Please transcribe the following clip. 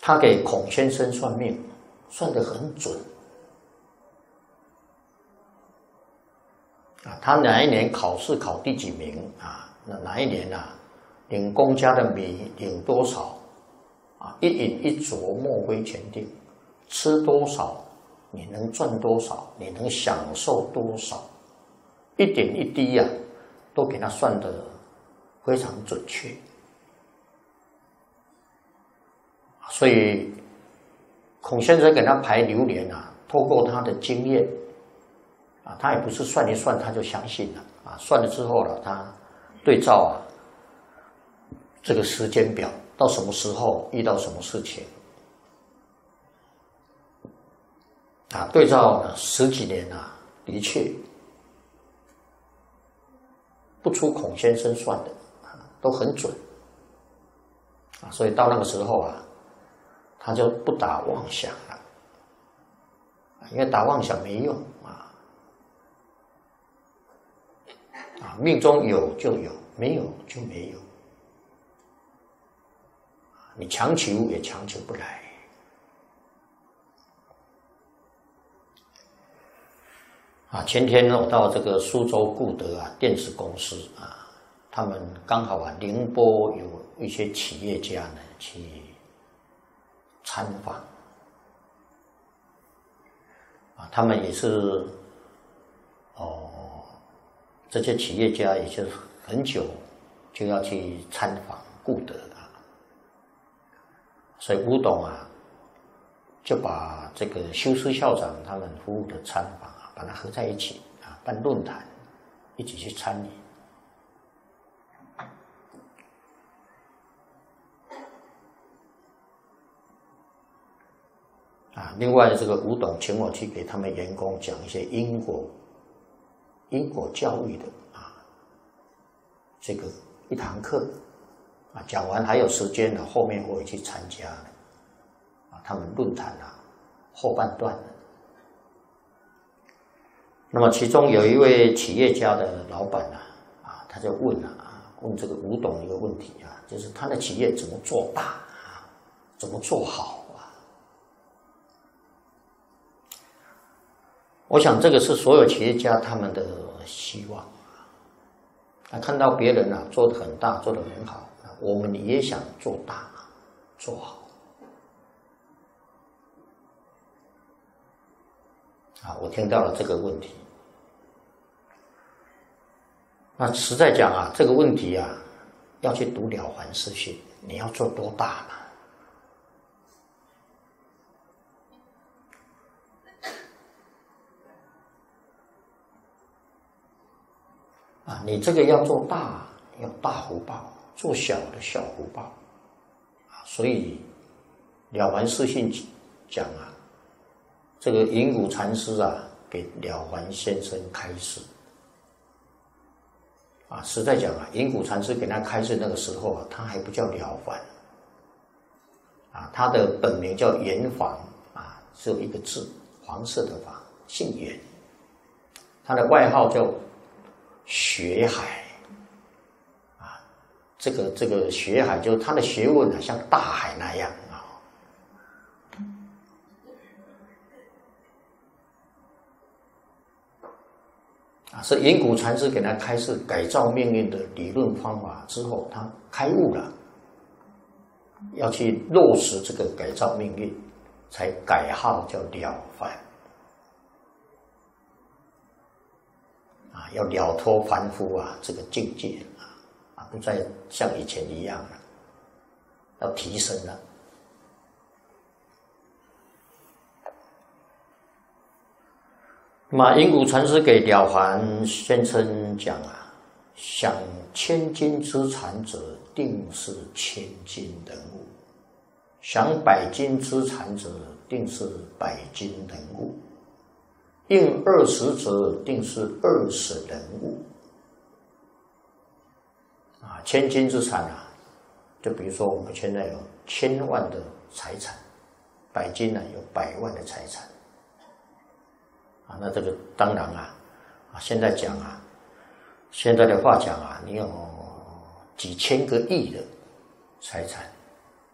他给孔先生算命，算得很准啊。他哪一年考试考第几名啊？哪一年啊？领公家的米领多少啊？一饮一啄，莫非前定。吃多少，你能赚多少，你能享受多少，一点一滴啊，都给他算得非常准确。所以孔先生给他排流年啊，透过他的经验啊，他也不是算一算他就相信了啊，算了之后了，他对照啊这个时间表，到什么时候遇到什么事情啊，对照10几年啊，的确不出孔先生算的啊，都很准啊，所以到那个时候啊，他就不打妄想了，因为打妄想没用啊，命中有就有，没有就没有，你强求也强求不来。啊，前天我到这个苏州固德啊电子公司啊，他们刚好啊宁波有一些企业家呢去参访啊，他们也是这些企业家也是很久就要去参访固德啊，所以吴董啊就把这个修师校长他们服务的参访啊，把它合在一起啊，办论坛，一起去参与。啊，另外这个吴董请我去给他们员工讲一些因果教育的啊，这个一堂课啊，讲完还有时间呢，后面我会去参加啊，他们论坛啊后半段。那么其中有一位企业家的老板啊，他就问这个吴董一个问题啊，就是他的企业怎么做大啊，怎么做好。我想这个是所有企业家他们的希望啊，看到别人啊做得很大，做得很好，我们也想做大，做好啊。我听到了这个问题，那实在讲啊，这个问题啊，要去读《了凡四训》，你要做多大嘛？啊，你这个要做大，要大福报；做小的小福报。啊，所以《了凡四训》讲啊，这个云谷禅师啊，给了凡先生开示。啊，实在讲啊，云谷禅师给他开示那个时候啊，他还不叫了凡。啊，他的本名叫圆房啊，只有一个字，黄色的房，姓圆。他的外号叫学海啊，这个学海就是他的学问啊，像大海那样啊，是云谷禅师给他开示改造命运的理论方法之后，他开悟了，要去落实这个改造命运，才改号叫了凡。啊，要了脱凡夫啊这个境界啊，不再像以前一样了，要提升了。那么云谷禅师给了凡先生讲啊，想千金之产者，定是千金人物；想百金之产者，定是百金人物。应20者，定是20人物。啊，千金之产啊，就比如说我们现在有1000万的财产，百金呢有100万的财产。啊，那这个当然啊，现在讲啊，现在的话讲啊，你有几千个亿的财产。